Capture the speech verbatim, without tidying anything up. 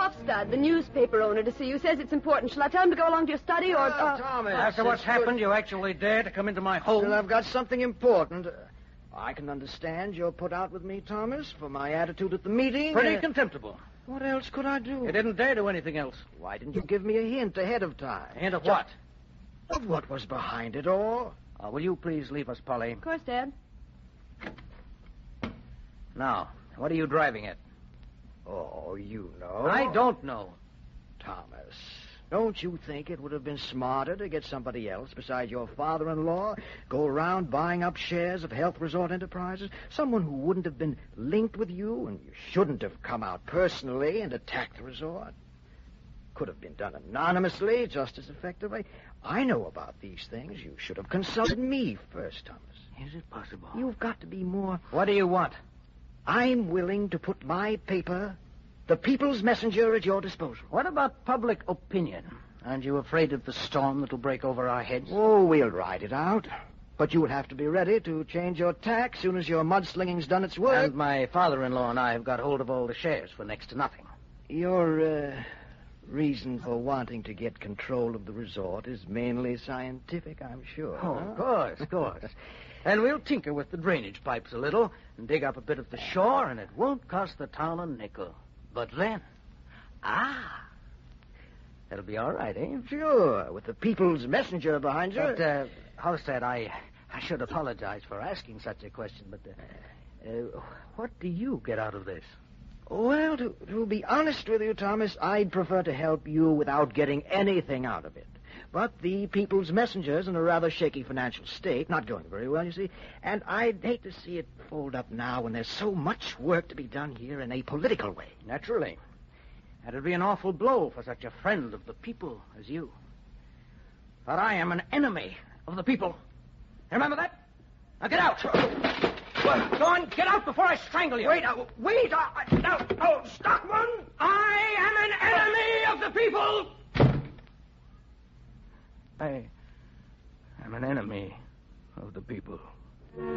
Hofstad, the newspaper owner, to see you. Says it's important. Shall I tell him to go along to your study or... Uh, uh... Thomas. After what's it's good- happened, you actually dare to come into my home? Well, I've got something important. Uh, I can understand you're put out with me, Thomas, for my attitude at the meeting. Pretty Uh, contemptible. What else could I do? You didn't dare do anything else. Why didn't you give me a hint ahead of time? Hint of what? Of what was behind it all? Uh, will you please leave us, Polly? Of course, Dad. Now, what are you driving at? Oh, you know. I don't know. Thomas, don't you think it would have been smarter to get somebody else besides your father-in-law go around buying up shares of Health Resort Enterprises? Someone who wouldn't have been linked with you, and you shouldn't have come out personally and attacked the resort. Could have been done anonymously just as effectively. I know about these things. You should have consulted me first, Thomas. Is it possible? You've got to be more... What do you want? I'm willing to put my paper, the People's Messenger, at your disposal. What about public opinion? Aren't you afraid of the storm that'll break over our heads? Oh, we'll ride it out. But you'll have to be ready to change your tack soon as your mudslinging's done its work. And my father-in-law and I have got hold of all the shares for next to nothing. Your uh, reason for wanting to get control of the resort is mainly scientific, I'm sure. Oh, huh? of course, of course. And we'll tinker with the drainage pipes a little and dig up a bit of the shore, and it won't cost the town a nickel. But then, ah, that'll be all right, eh? Sure, with the People's Messenger behind you. But, uh, Halstead, I, I should apologize for asking such a question, but uh, uh, what do you get out of this? Well, to, to be honest with you, Thomas, I'd prefer to help you without getting anything out of it. But the People's Messenger's in a rather shaky financial state, not going very well, you see, and I'd hate to see it fold up now when there's so much work to be done here in a political way. Naturally. That'd be an awful blow for such a friend of the people as you. But I am an enemy of the people. Remember that? Now get out. Go on, get out before I strangle you. Wait, uh, wait, uh, now, oh, Stockman! I am an enemy of the people. I am an enemy of the people.